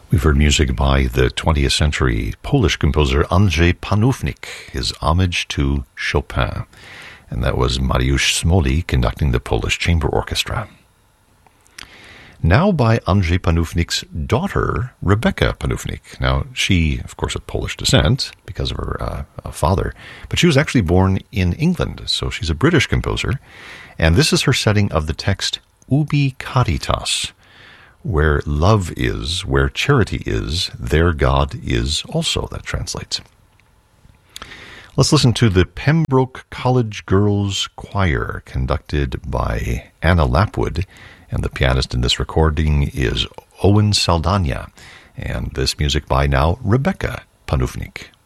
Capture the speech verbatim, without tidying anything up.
We've heard music by the twentieth century Polish composer Andrzej Panównik, his homage to Chopin. And that was Mariusz Smoli conducting the Polish Chamber Orchestra. Now by Andrzej Panównik's daughter, Rebecca Panównik. Now, she, of course, of Polish descent because of her uh, father, but she was actually born in England, so she's a British composer. And this is her setting of the text Ubi Caritas, where love is, where charity is, there God is also, that translates. Let's listen to the Pembroke College Girls Choir, conducted by Anna Lapwood, and the pianist in this recording is Owen Saldana, and this music by now Rebecca Panównik.